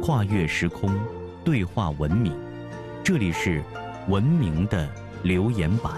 跨越时空，对话文明。这里是文明的留言板。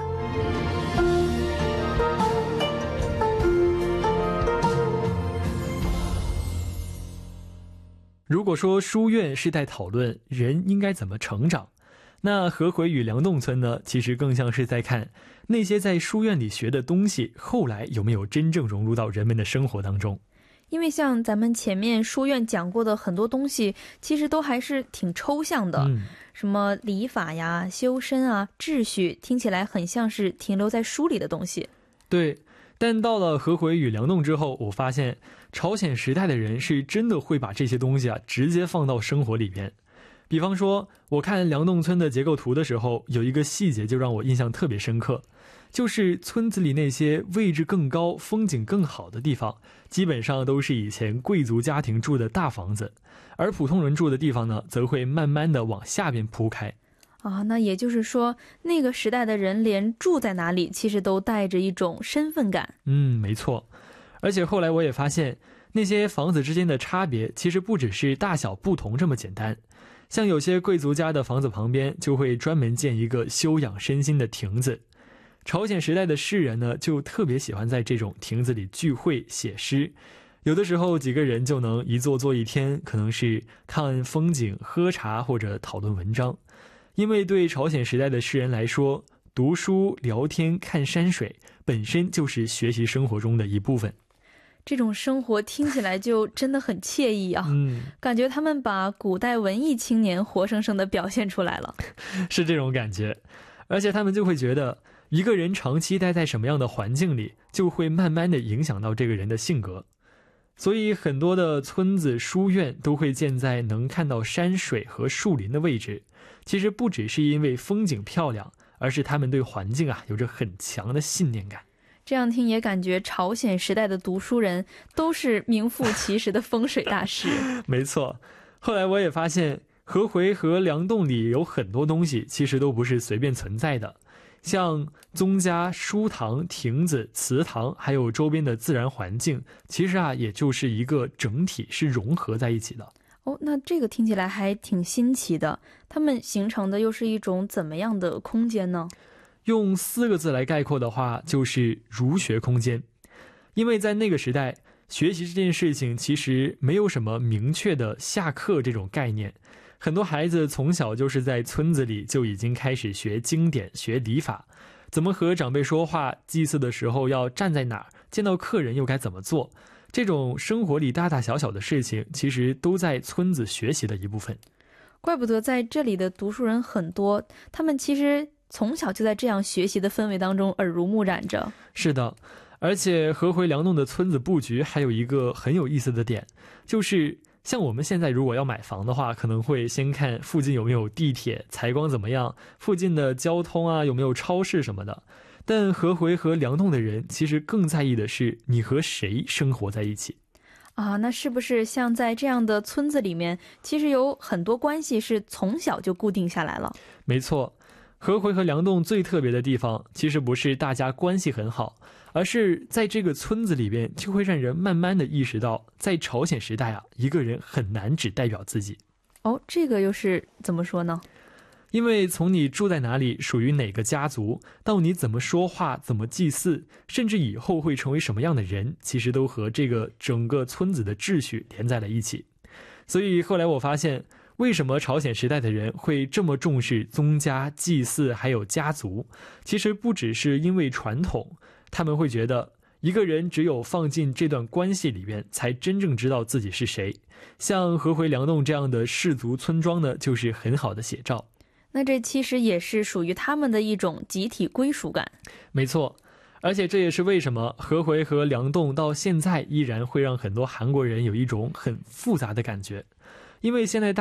如果说书院是在讨论人应该怎么成长，那合回与梁洞村呢，其实更像是在看那些在书院里学的东西后来有没有真正融入到人们的生活当中。 因为像咱们前面书院讲过的很多东西其实都还是挺抽象的，什么礼法呀、修身啊、秩序，听起来很像是停留在书里的东西。 对，但到了合回与梁洞之后，我发现朝鲜时代的人是真的会把这些东西直接放到生活里边。比方说我看梁洞村的结构图的时候，有一个细节就让我印象特别深刻，就是村子里那些位置更高、风景更好的地方，基本上都是以前贵族家庭住的大房子，而普通人住的地方呢，则会慢慢的往下边铺开。 那也就是说那个时代的人连住在哪里其实都带着一种身份感。 没错。而且后来我也发现，那些房子之间的差别其实不只是大小不同这么简单，像有些贵族家的房子旁边就会专门建一个休养身心的亭子。朝鲜时代的士人呢，就特别喜欢在这种亭子里聚会写诗，有的时候几个人就能一坐坐一天，可能是看风景、喝茶或者讨论文章。因为对朝鲜时代的士人来说，读书、聊天、看山水本身就是学习生活中的一部分。 这种生活听起来就真的很惬意啊，感觉他们把古代文艺青年活生生的表现出来了。 是这种感觉。而且他们就会觉得，一个人长期待在什么样的环境里，就会慢慢的影响到这个人的性格。所以很多的村子、书院都会建在能看到山水和树林的位置，其实不只是因为风景漂亮，而是他们对环境有着很强的信念感。 这样听也感觉朝鲜时代的读书人都是名副其实的风水大师。 没错。后来我也发现，合回和梁洞里有很多东西其实都不是随便存在的，像宗家、书堂、亭子、祠堂，还有周边的自然环境，其实也就是一个整体，是融合在一起的。 那这个听起来还挺新奇的，它们形成的又是一种怎么样的空间呢？ 用4个字来概括的话，就是儒学空间。因为在那个时代，学习这件事情其实没有什么明确的下课这种概念，很多孩子从小就是在村子里就已经开始学经典、学礼法，怎么和长辈说话，祭祀的时候要站在哪儿，见到客人又该怎么做，这种生活里大大小小的事情其实都在村子学习的一部分。 怪不得在这里的读书人很多，他们其实从小就在这样学习的氛围当中耳濡目染着。 是的。而且合回梁洞的村子布局还有一个很有意思的点，就是像我们现在如果要买房的话，可能会先看附近有没有地铁，采光怎么样，附近的交通有没有超市什么的。但合回和梁洞的人其实更在意的是你和谁生活在一起。 那是不是像在这样的村子里面，其实有很多关系是从小就固定下来了？ 没错。合回和梁洞最特别的地方，其实不是大家关系很好，而是在这个村子里边，就会让人慢慢的意识到，在朝鲜时代一个人很难只代表自己。 这个又是怎么说呢？ 因为从你住在哪里，属于哪个家族，到你怎么说话、怎么祭祀，甚至以后会成为什么样的人，其实都和这个整个村子的秩序连在了一起。所以后来我发现，为什么朝鲜时代的人会这么重视宗家、祭祀还有家族，其实不只是因为传统，他们会觉得一个人只有放进这段关系里面，才真正知道自己是谁。像合回梁洞这样的氏族村庄呢，就是很好的写照。 那这其实也是属于他们的一种集体归属感。 没错。而且这也是为什么合回和梁洞到现在依然会让很多韩国人有一种很复杂的感觉，因为现在